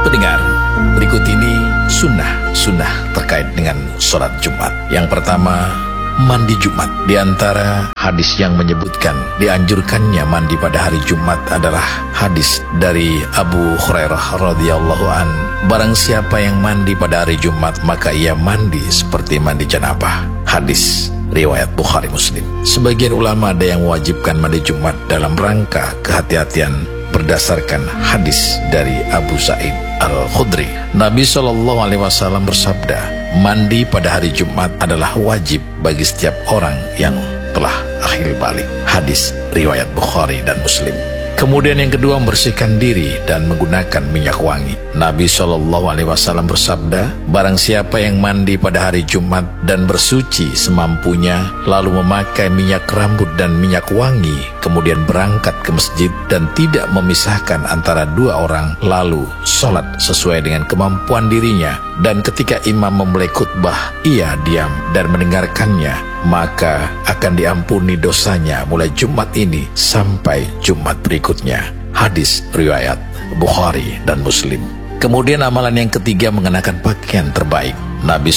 Pendengar, berikut ini sunnah terkait dengan sholat Jumat. Yang pertama, mandi Jumat. Di antara hadis yang menyebutkan dianjurkannya mandi pada hari Jumat adalah hadis dari Abu Hurairah radhiyallahu an. Barang siapa yang mandi pada hari Jumat, maka ia mandi seperti mandi janabah. Hadis riwayat Bukhari Muslim. Sebagian ulama ada yang mewajibkan mandi Jumat dalam rangka kehati-hatian berdasarkan hadis dari Abu Sa'id Al-Khudri. Nabi SAW bersabda, mandi pada hari Jumat adalah wajib bagi setiap orang yang telah akhir balik. Hadis riwayat Bukhari dan Muslim. Kemudian yang kedua, membersihkan diri dan menggunakan minyak wangi. Nabi SAW bersabda, barang siapa yang mandi pada hari Jumat dan bersuci semampunya, lalu memakai minyak rambut dan minyak wangi, kemudian berangkat ke masjid dan tidak memisahkan antara dua orang, lalu sholat sesuai dengan kemampuan dirinya, dan ketika imam memulai khutbah, ia diam dan mendengarkannya, maka akan diampuni dosanya mulai Jumat ini sampai Jumat berikutnya. Hadis riwayat Bukhari dan Muslim. Kemudian amalan yang ketiga, mengenakan pakaian terbaik. Nabi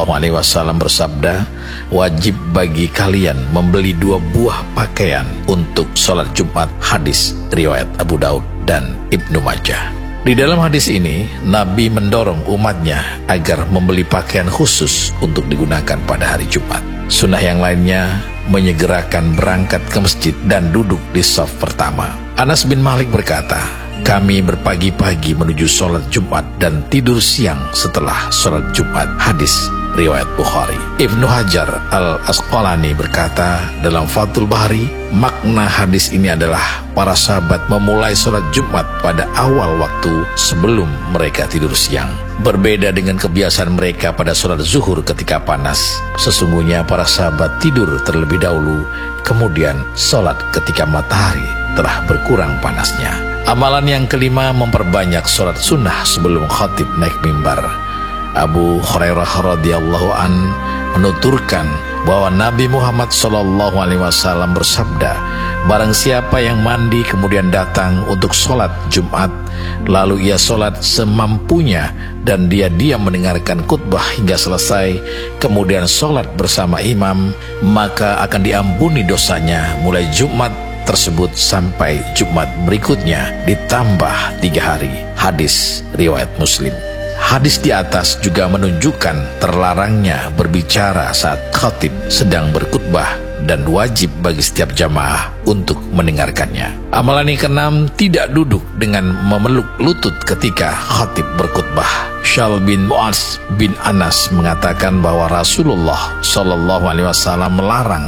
SAW bersabda, wajib bagi kalian membeli 2 buah pakaian untuk sholat Jumat. Hadis riwayat Abu Daud dan Ibnu Majah. Di dalam hadis ini, Nabi mendorong umatnya agar membeli pakaian khusus untuk digunakan pada hari Jumat. Sunnah yang lainnya, menyegerakan berangkat ke masjid dan duduk di shaf pertama. Anas bin Malik berkata, kami berpagi-pagi menuju sholat Jumat dan tidur siang setelah sholat Jumat. Hadis riwayat Bukhari. Ibnu Hajar Al-Asqalani berkata dalam Fathul Bari, makna hadis ini adalah para sahabat memulai sholat Jumat pada awal waktu sebelum mereka tidur siang. Berbeda dengan kebiasaan mereka pada sholat zuhur ketika panas. Sesungguhnya para sahabat tidur terlebih dahulu, kemudian sholat ketika matahari telah berkurang panasnya. Amalan yang kelima, memperbanyak sholat sunnah sebelum khatib naik mimbar. Abu Hurairah radhiyallahu an menuturkan bahwa Nabi Muhammad SAW bersabda, barang siapa yang mandi kemudian datang untuk sholat Jumat, lalu ia sholat semampunya dan dia diam mendengarkan khutbah hingga selesai, kemudian sholat bersama imam, maka akan diampuni dosanya mulai Jumat tersebut sampai Jumat berikutnya ditambah 3 hari. Hadis riwayat Muslim. Hadis di atas juga menunjukkan terlarangnya berbicara saat khatib sedang berkhutbah dan wajib bagi setiap jamaah untuk mendengarkannya. Amalan yang keenam, tidak duduk dengan memeluk lutut ketika khatib berkhutbah. Syal bin Mu'adz bin Anas mengatakan bahwa Rasulullah SAW melarang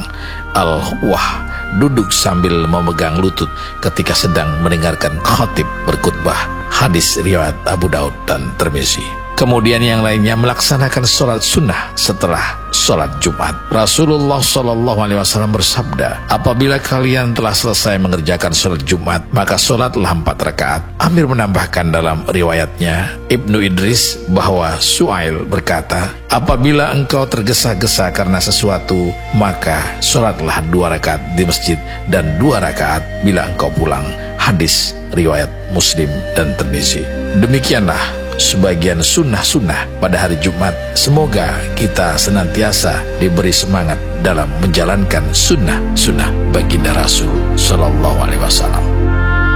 al-wah, duduk sambil memegang lutut ketika sedang mendengarkan khatib berkhutbah. Hadis riwayat Abu Daud dan Tirmizi. Kemudian yang lainnya, melaksanakan sholat sunnah setelah sholat Jumat. Rasulullah SAW bersabda, apabila kalian telah selesai mengerjakan sholat Jumat, maka sholatlah 4 rakaat. Amir menambahkan dalam riwayatnya Ibnu Idris bahwa Su'ail berkata, apabila engkau tergesa-gesa karena sesuatu, maka sholatlah 2 rakaat di masjid dan 2 rakaat bila engkau pulang. Hadis riwayat Muslim dan Tirmizi. Demikianlah sebagian sunnah-sunnah pada hari Jumat. Semoga kita senantiasa diberi semangat dalam menjalankan sunnah-sunnah baginda Rasul Sallallahu Alaihi Wasallam.